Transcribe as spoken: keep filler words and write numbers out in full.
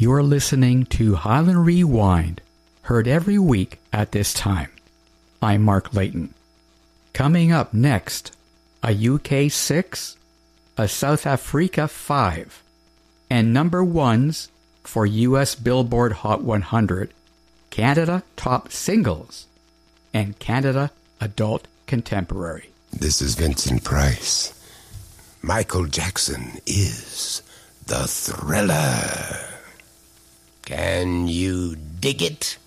You're listening to Highland Rewind, heard every week at this time. I'm Mark Layton. Coming up next, a U K six, a South Africa five, and number ones for U S Billboard Hot one hundred, Canada Top Singles, and Canada Adult Contemporary. This is Vincent Price. Michael Jackson is the Thriller. Can you dig it?